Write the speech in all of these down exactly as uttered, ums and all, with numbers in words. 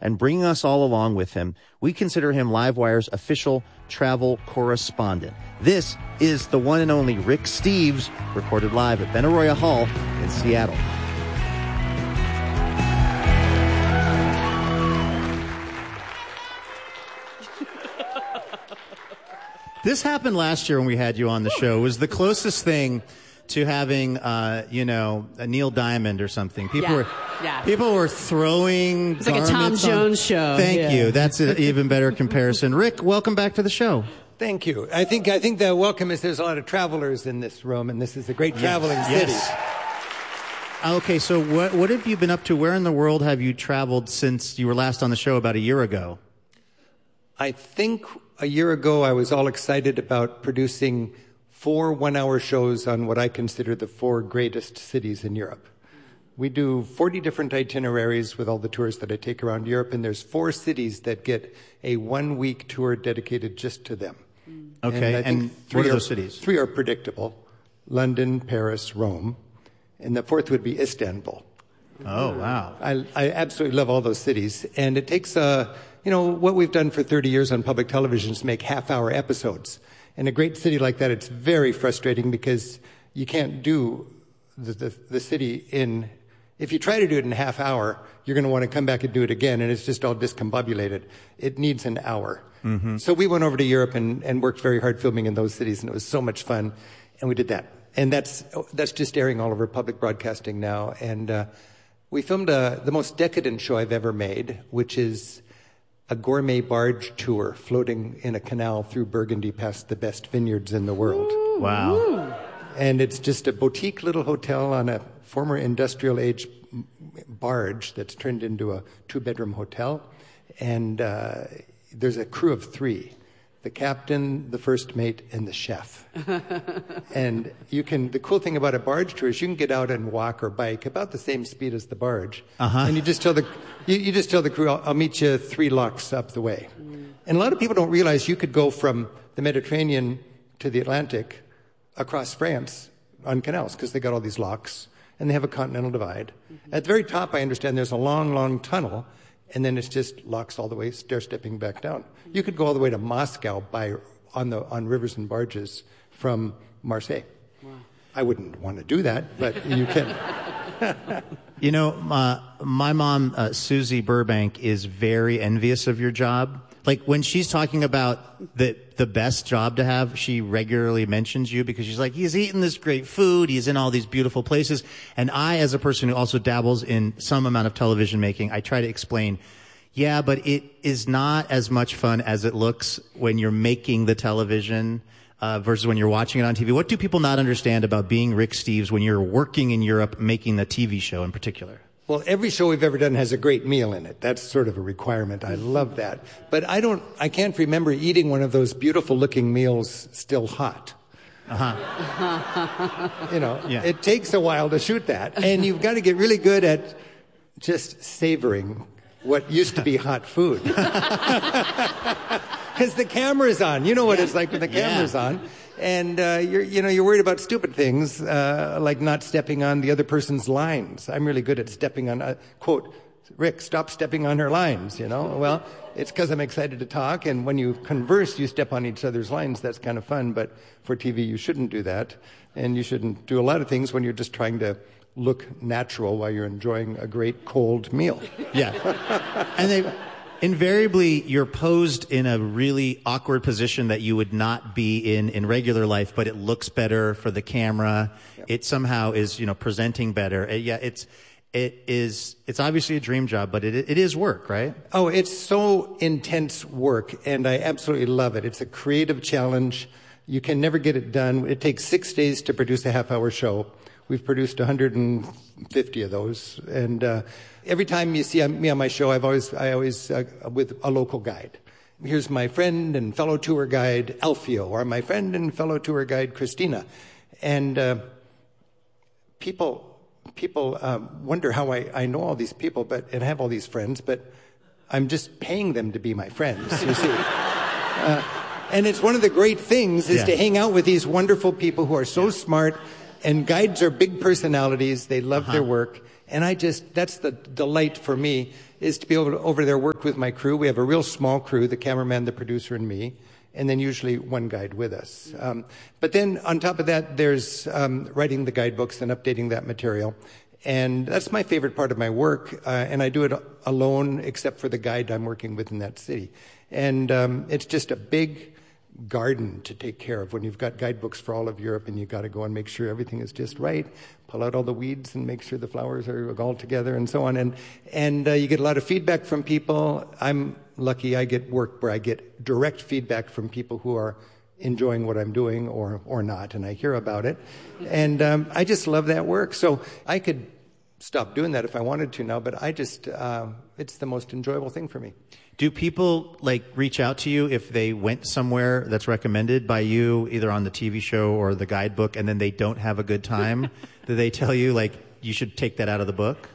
and bringing us all along with him. We consider him Livewire's official travel correspondent. This is the one and only Rick Steves, recorded live at Benaroya Hall in Seattle. This happened last year when we had you on the show. It was the closest thing to having, uh, you know, a Neil Diamond or something. People yeah. were, yeah. people were throwing. It's like a Tom Jones on. show. Thank yeah. you. That's an even better comparison. Rick, welcome back to the show. Thank you. I think I think the welcome is there's a lot of travelers in this room, and this is a great traveling yes. city. Yes. Okay, so what what have you been up to? Where in the world have you traveled since you were last on the show about a year ago? I think a year ago I was all excited about producing four one-hour shows on what I consider the four greatest cities in Europe. We do forty different itineraries with all the tours that I take around Europe, and there's four cities that get a one-week tour dedicated just to them. Okay, and, and what are those cities? Three are predictable: London, Paris, Rome, and the fourth would be Istanbul. Oh, wow. I, I absolutely love all those cities, and it takes, uh, you know, what we've done for thirty years on public television is make half-hour episodes. In a great city like that, it's very frustrating because you can't do the, the, the city in... If you try to do it in a half hour, you're going to want to come back and do it again, and it's just all discombobulated. It needs an hour. Mm-hmm. So we went over to Europe and, and worked very hard filming in those cities, and it was so much fun, and we did that. And that's that's just airing all over public broadcasting now. And uh, we filmed a, the most decadent show I've ever made, which is a gourmet barge tour floating in a canal through Burgundy past the best vineyards in the world. Ooh, wow. Ooh. And it's just a boutique little hotel on a former industrial age barge that's turned into a two-bedroom hotel. And uh, there's a crew of three: the captain, the first mate, and the chef. And you can, the cool thing about a barge tour is you can get out and walk or bike about the same speed as the barge. Uh-huh. And you just tell the, you, you just tell the crew, I'll, I'll meet you three locks up the way. Mm. And a lot of people don't realize you could go from the Mediterranean to the Atlantic across France on canals because they got all these locks and they have a continental divide. Mm-hmm. At the very top, I understand there's a long, long tunnel, and then it's just locks all the way, stair-stepping back down. You could go all the way to Moscow by on the on rivers and barges from Marseille. Wow. I wouldn't want to do that, but you can. You know, uh, my mom, uh, Susie Burbank, is very envious of your job. Like, when she's talking about the the best job to have, she regularly mentions you because she's like, he's eating this great food, he's in all these beautiful places. And I, as a person who also dabbles in some amount of television making, I try to explain, yeah, but it is not as much fun as it looks when you're making the television uh, versus when you're watching it on T V. What do people not understand about being Rick Steves when you're working in Europe making the T V show in particular? Well, every show we've ever done has a great meal in it. That's sort of a requirement. I love that. But I don't, I can't remember eating one of those beautiful looking meals still hot. Uh-huh. You know, yeah. It takes a while to shoot that. And you've got to get really good at just savoring what used to be hot food. Because the camera's on. You know what it's like when the camera's yeah. on. And uh, you're, you know, you're worried about stupid things uh, like not stepping on the other person's lines. I'm really good at stepping on, uh, quote, Rick, stop stepping on her lines, you know. Well, it's because I'm excited to talk, and when you converse, you step on each other's lines. That's kind of fun, but for T V, you shouldn't do that. And you shouldn't do a lot of things when you're just trying to look natural while you're enjoying a great cold meal. Yeah. And they... Invariably, you're posed in a really awkward position that you would not be in in regular life, but it looks better for the camera. Yeah. It somehow is, you know, presenting better. Uh, yeah, it's it is it's obviously a dream job, but it it is work, right? Oh, it's so intense work, and I absolutely love it. It's a creative challenge. You can never get it done. It takes six days to produce a half-hour show. We've produced one hundred fifty of those, and uh, every time you see me on my show, I've always, I always, uh, with a local guide. Here's my friend and fellow tour guide, Alfio, or my friend and fellow tour guide, Christina. And uh, people, people um, wonder how I, I know all these people, but and have all these friends, but I'm just paying them to be my friends, you see. Uh, and it's one of the great things is yeah. to hang out with these wonderful people who are so yeah. smart And guides are big personalities. They love Uh-huh. their work. And I just, that's the delight for me, is to be able to over there work with my crew. We have a real small crew, the cameraman, the producer, and me, and then usually one guide with us. Um, but then on top of that, there's um, writing the guidebooks and updating that material. And that's my favorite part of my work, uh, and I do it alone, except for the guide I'm working with in that city. And um, it's just a big garden to take care of when you've got guidebooks for all of Europe, and you've got to go and make sure everything is just right, pull out all the weeds and make sure the flowers are all together and so on. And and uh, you get a lot of feedback from people. I'm lucky I get work where I get direct feedback from people who are enjoying what I'm doing or or not, and I hear about it. And um, I just love that work. So I could stop doing that if I wanted to now, but I just, uh, it's the most enjoyable thing for me. Do people like reach out to you if they went somewhere that's recommended by you, either on the T V show or the guidebook, and then they don't have a good time? Do they tell you like you should take that out of the book?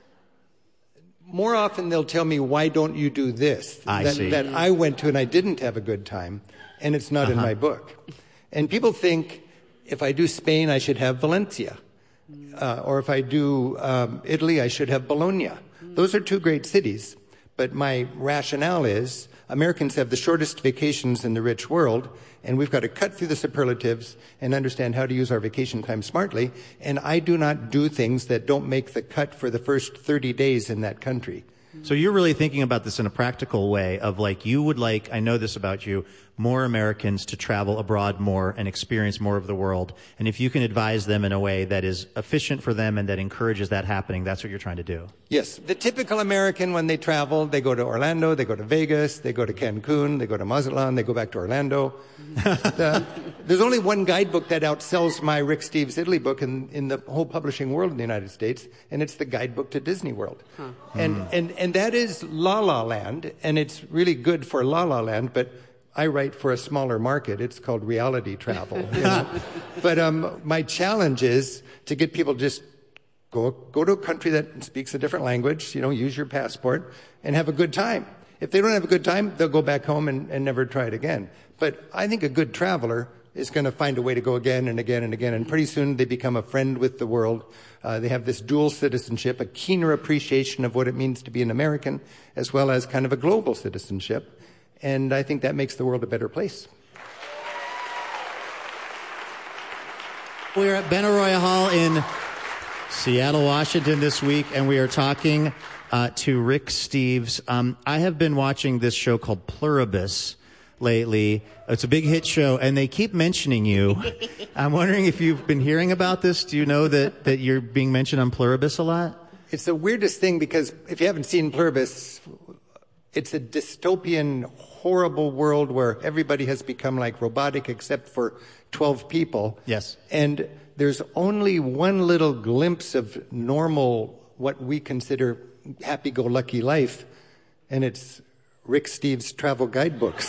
More often they'll tell me, why don't you do this? I that, see. that I went to and I didn't have a good time, and it's not Uh-huh. in my book. And people think if I do Spain, I should have Valencia. Uh, or if I do um, Italy, I should have Bologna. Those are two great cities. But my rationale is Americans have the shortest vacations in the rich world, and we've got to cut through the superlatives and understand how to use our vacation time smartly. And I do not do things that don't make the cut for the first thirty days in that country. So you're really thinking about this in a practical way of like, you would like, I know this about you, more Americans to travel abroad more and experience more of the world. And if you can advise them in a way that is efficient for them and that encourages that happening, that's what you're trying to do. Yes. The typical American, when they travel, they go to Orlando, they go to Vegas, they go to Cancun, they go to Mazatlan, they go back to Orlando. the, there's only one guidebook that outsells my Rick Steves Italy book in, in the whole publishing world in the United States, and it's the guidebook to Disney World. Huh. And, mm. and, and that is La La Land, and it's really good for La La Land, but I write for a smaller market. It's called reality travel. You know? But um, my challenge is to get people to just go go to a country that speaks a different language, you know, use your passport, and have a good time. If they don't have a good time, they'll go back home and, and never try it again. But I think a good traveler is going to find a way to go again and again and again, and pretty soon they become a friend with the world. Uh, they have this dual citizenship, a keener appreciation of what it means to be an American, as well as kind of a global citizenship. And I think that makes the world a better place. We're at Benaroya Hall in Seattle, Washington this week, and we are talking uh, to Rick Steves. Um, I have been watching this show called Pluribus lately. It's a big hit show, and they keep mentioning you. I'm wondering if you've been hearing about this. Do you know that, that you're being mentioned on Pluribus a lot? It's the weirdest thing, because if you haven't seen Pluribus, it's a dystopian, horrible world where everybody has become like robotic except for twelve people. Yes. And there's only one little glimpse of normal, what we consider happy-go-lucky life, and it's Rick Steves' travel guidebooks.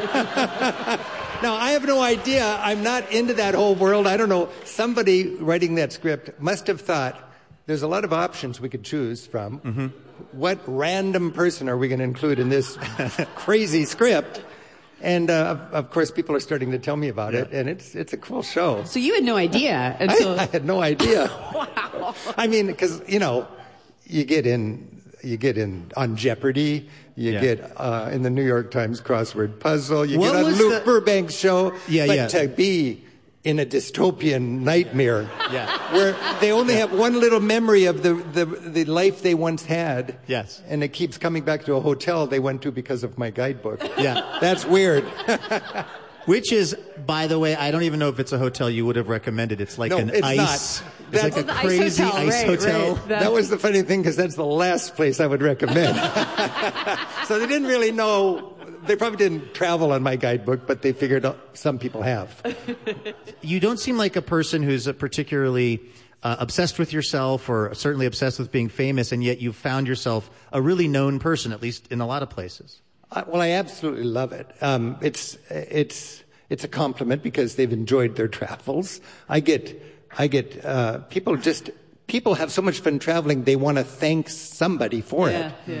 Now, I have no idea. I'm not into that whole world. I don't know. Somebody writing that script must have thought, there's a lot of options we could choose from. Mm-hmm. What random person are we going to include in this crazy script? And, uh, of, of course, people are starting to tell me about yeah. it, and it's it's a cool show. So you had no idea until... I, I had no idea. Wow. I mean, because, you know, you get in, you get in on Jeopardy, you yeah. get uh, in the New York Times crossword puzzle, you what get on Luke the... Burbank's show, yeah, but yeah. to be in a dystopian nightmare yeah. where they only yeah. have one little memory of the, the, the life they once had. Yes. And it keeps coming back to a hotel they went to because of my guidebook. Yeah. That's weird. Which is, by the way, I don't even know if it's a hotel you would have recommended. It's like no, an it's ice. Not. It's that's like a the crazy ice hotel. ice Right, hotel. right. That was the funny thing, because that's the last place I would recommend. So they didn't really know. They probably didn't travel on my guidebook, but they figured out some people have. You don't seem like a person who's particularly uh, obsessed with yourself, or certainly obsessed with being famous, and yet you've found yourself a really known person, at least in a lot of places. I, well, I absolutely love it. Um, it's it's it's a compliment because they've enjoyed their travels. I get I get uh, people just people have so much fun traveling. They want to thank somebody for yeah, it. Yeah.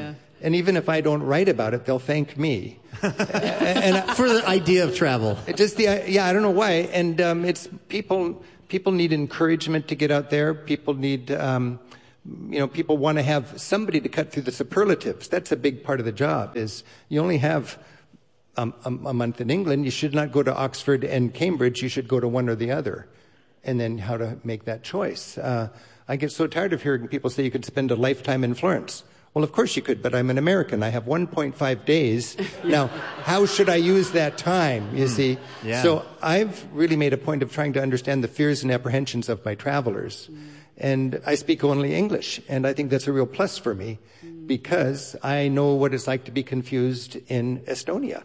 And even if I don't write about it, they'll thank me. and for the idea of travel. It just the yeah, I don't know why. And um, it's people. People need encouragement to get out there. People need, um, you know, people want to have somebody to cut through the superlatives. That's a big part of the job. Is you only have um, a, a month in England. You should not go to Oxford and Cambridge. You should go to one or the other, and then how to make that choice. Uh, I get so tired of hearing people say you could spend a lifetime in Florence. Well, of course you could, but I'm an American. I have one point five days. Now, how should I use that time, you see? Yeah. So I've really made a point of trying to understand the fears and apprehensions of my travelers. And I speak only English, and I think that's a real plus for me because I know what it's like to be confused in Estonia.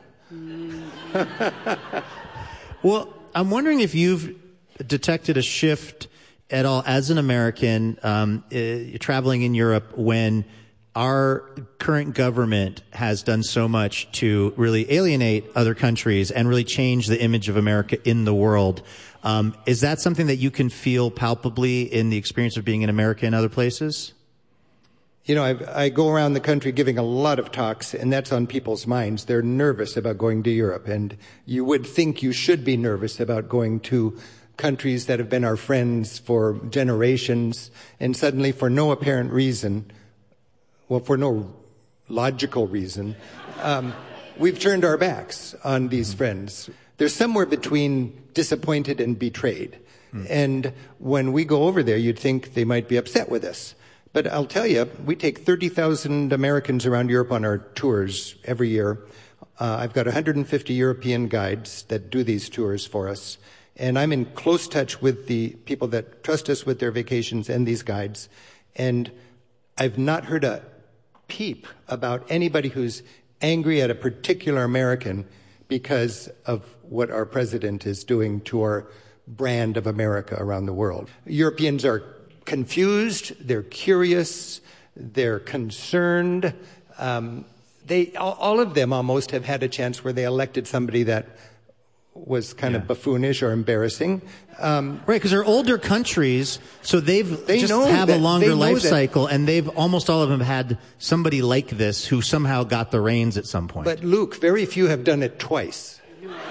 Well, I'm wondering if you've detected a shift at all as an American um, uh, traveling in Europe when our current government has done so much to really alienate other countries and really change the image of America in the world. Um, is that something that you can feel palpably in the experience of being in America and other places? You know, I've, I go around the country giving a lot of talks, and that's on people's minds. They're nervous about going to Europe, and you would think you should be nervous about going to countries that have been our friends for generations, and suddenly, for no apparent reason, well, for no logical reason, um, we've turned our backs on these friends. They're somewhere between disappointed and betrayed. Mm. And when we go over there, you'd think they might be upset with us. But I'll tell you, we take thirty thousand Americans around Europe on our tours every year. Uh, I've got one hundred fifty European guides that do these tours for us. And I'm in close touch with the people that trust us with their vacations and these guides. And I've not heard a peep about anybody who's angry at a particular American because of what our president is doing to our brand of America around the world. Europeans are confused, they're curious, they're concerned. Um, they, all, all of them almost have had a chance where they elected somebody that was kind yeah. of buffoonish or embarrassing. Um, right, because they're older countries, so they've they just know have that, a longer life that, cycle, and they've almost all of them had somebody like this who somehow got the reins at some point. But Luke, very few have done it twice.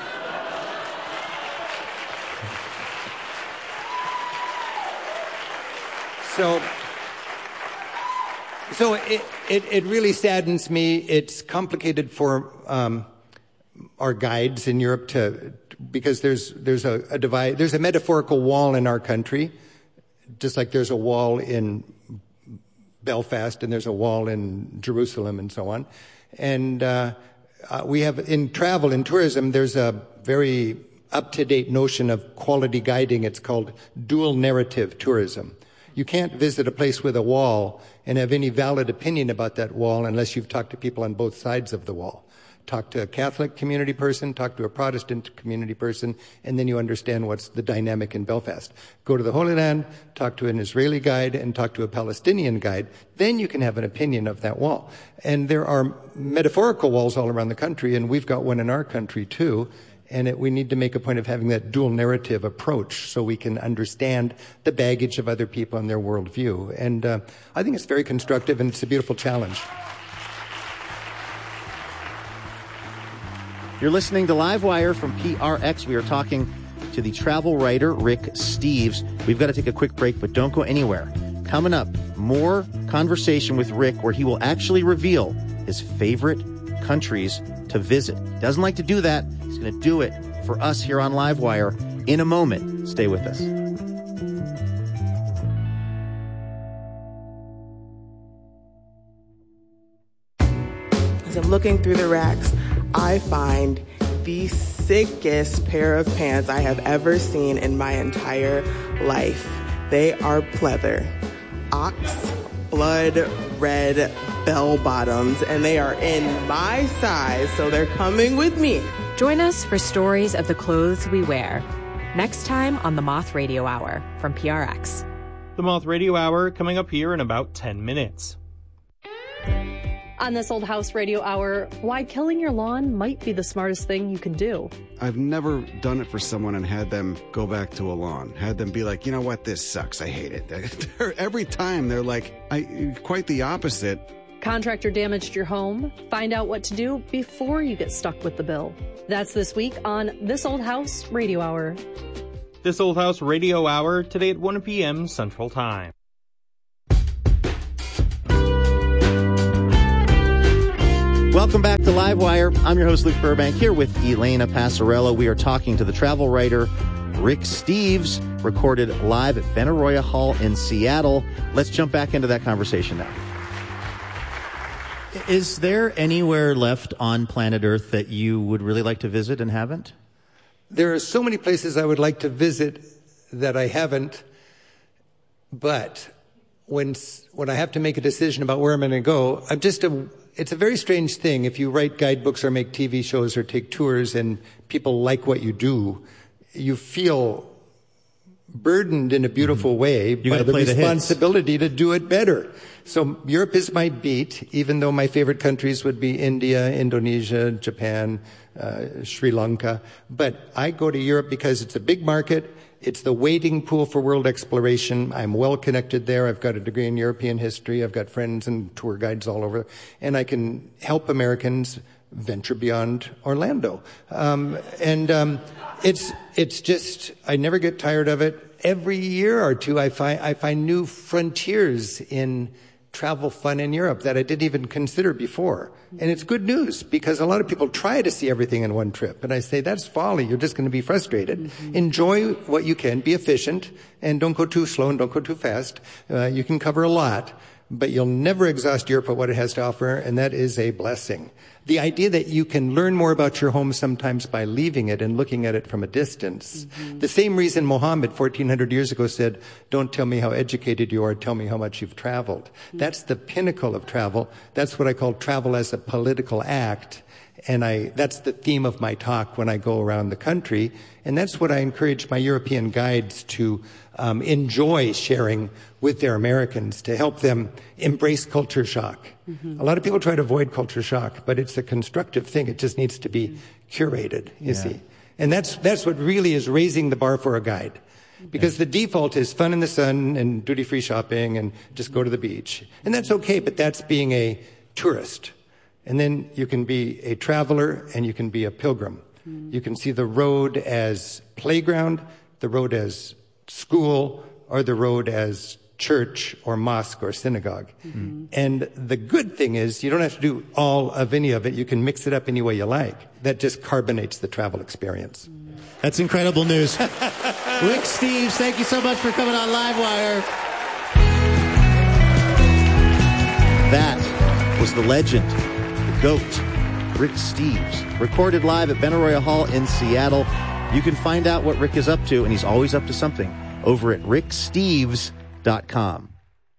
So, so it, it, it really saddens me. It's complicated for um, our guides in Europe to, because there's there's a, a divide, there's a metaphorical wall in our country, just like there's a wall in Belfast and there's a wall in Jerusalem and so on. And uh, uh, we have in travel and tourism, there's a very up-to-date notion of quality guiding. It's called dual narrative tourism. You can't visit a place with a wall and have any valid opinion about that wall unless you've talked to people on both sides of the wall. Talk to a Catholic community person, talk to a Protestant community person, and then you understand what's the dynamic in Belfast. Go to the Holy Land, talk to an Israeli guide, and talk to a Palestinian guide. Then you can have an opinion of that wall. And there are metaphorical walls all around the country, and we've got one in our country too. And it, we need to make a point of having that dual narrative approach so we can understand the baggage of other people and their worldview. And uh, I think it's very constructive, and it's a beautiful challenge. You're listening to Livewire from P R X. We are talking to the travel writer, Rick Steves. We've got to take a quick break, but don't go anywhere. Coming up, more conversation with Rick where he will actually reveal his favorite countries to visit. Doesn't like to do that. He's going to do it for us here on Livewire in a moment. Stay with us. As I'm looking through the racks, I find the sickest pair of pants I have ever seen in my entire life. They are pleather. Ox blood red bell bottoms, and they are in my size, so they're coming with me. Join us for stories of the clothes we wear. Next time on the Moth Radio Hour from P R X. The Moth Radio Hour coming up here in about ten minutes. On this Old House Radio Hour, why killing your lawn might be the smartest thing you can do. I've never done it for someone and had them go back to a lawn, had them be like, you know what, this sucks, I hate it. Every time they're like, I, quite the opposite. Contractor damaged your home? Find out what to do before you get stuck with the bill. That's this week on This Old House Radio Hour. This Old House Radio Hour, today at one p.m. Central Time. Welcome back to Livewire. I'm your host, Luke Burbank, here with Elena Passarello. We are talking to the travel writer, Rick Steves, recorded live at Benaroya Hall in Seattle. Let's jump back into that conversation now. Is there anywhere left on planet Earth that you would really like to visit and haven't? There are so many places I would like to visit that I haven't, but when when I have to make a decision about where I'm going to go, I'm just a, it's a very strange thing. If you write guidebooks or make T V shows or take tours and people like what you do, you feel burdened in a beautiful way you by the play responsibility the to do it better. So Europe is my beat, even though my favorite countries would be India, Indonesia, Japan, uh, Sri Lanka. But I go to Europe because it's a big market. It's the wading pool for world exploration. I'm well connected there. I've got a degree in European history. I've got friends and tour guides all over. And I can help Americans venture beyond Orlando. Um, and um, it's it's just, I never get tired of it. Every year or two, I find I find new frontiers in travel fun in Europe that I didn't even consider before. And it's good news because a lot of people try to see everything in one trip. And I say, that's folly. You're just going to be frustrated. Mm-hmm. Enjoy what you can. Be efficient. And don't go too slow and don't go too fast. Uh, you can cover a lot. But you'll never exhaust Europe at what it has to offer, and that is a blessing. The idea that you can learn more about your home sometimes by leaving it and looking at it from a distance. Mm-hmm. The same reason Muhammad fourteen hundred years ago said, don't tell me how educated you are, tell me how much you've traveled. Mm-hmm. That's the pinnacle of travel. That's what I call travel as a political act. And I, that's the theme of my talk when I go around the country. And that's what I encourage my European guides to um, enjoy sharing with their Americans, to help them embrace culture shock. Mm-hmm. A lot of people try to avoid culture shock, but it's a constructive thing. It just needs to be curated, you yeah. see. And that's, that's what really is raising the bar for a guide. Because the default is fun in the sun and duty-free shopping and just go to the beach. And that's okay, but that's being a tourist. And then you can be a traveler and you can be a pilgrim. Mm. You can see the road as playground, the road as school, or the road as church or mosque or synagogue. Mm-hmm. And the good thing is you don't have to do all of any of it. You can mix it up any way you like. That just carbonates the travel experience. Mm. That's incredible news. Rick Steves, thank you so much for coming on Livewire. That was the legend. GOAT, Rick Steves, recorded live at Benaroya Hall in Seattle. You can find out what Rick is up to, and he's always up to something, over at rick steves dot com.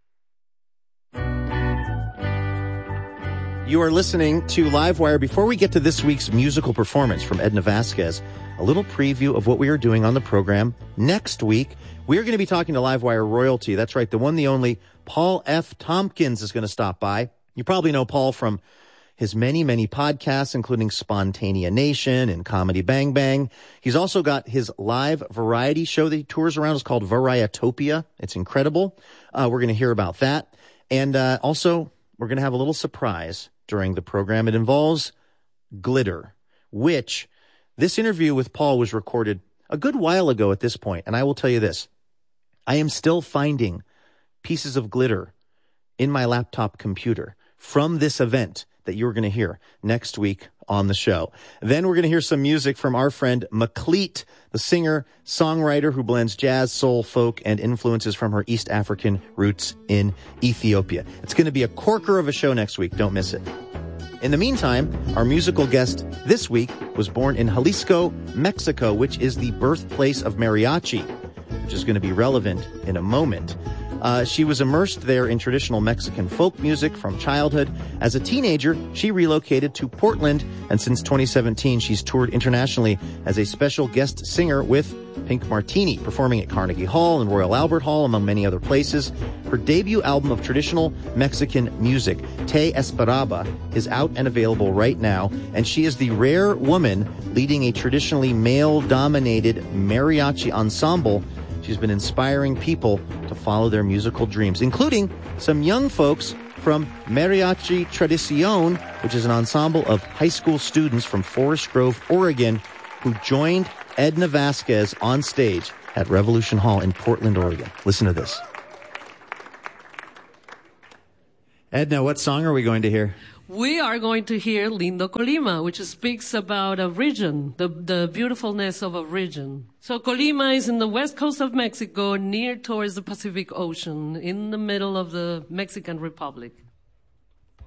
You are listening to Livewire. Before we get to this week's musical performance from Edna Vasquez, a little preview of what we are doing on the program next week. We are going to be talking to Livewire royalty. That's right, the one, the only, Paul F. Tompkins is going to stop by. You probably know Paul from his many, many podcasts, including Spontanea Nation and Comedy Bang Bang. He's also got his live variety show that he tours around. It's called Varietopia. It's incredible. Uh, we're going to hear about that. And uh, also, we're going to have a little surprise during the program. It involves glitter, which this interview with Paul was recorded a good while ago at this point. And I will tell you this. I am still finding pieces of glitter in my laptop computer from this event that you're going to hear next week on the show. Then we're going to hear some music from our friend Maklit, the singer, songwriter who blends jazz, soul, folk, and influences from her East African roots in Ethiopia. It's going to be a corker of a show next week. Don't miss it. In the meantime, our musical guest this week was born in Jalisco, Mexico, which is the birthplace of mariachi, which is going to be relevant in a moment. Uh, she was immersed there in traditional Mexican folk music from childhood. As a teenager, she relocated to Portland, and since twenty seventeen, she's toured internationally as a special guest singer with Pink Martini, performing at Carnegie Hall and Royal Albert Hall, among many other places. Her debut album of traditional Mexican music, Te Esperaba, is out and available right now, and she is the rare woman leading a traditionally male-dominated mariachi ensemble. She's been inspiring people to follow their musical dreams, including some young folks from Mariachi Tradicion, which is an ensemble of high school students from Forest Grove, Oregon, who joined Edna Vasquez on stage at Revolution Hall in Portland, Oregon. Listen to this. Edna, what song are we going to hear? We are going to hear Lindo Colima, which speaks about a region, the, the beautifulness of a region. So Colima is in the west coast of Mexico, near towards the Pacific Ocean, in the middle of the Mexican Republic.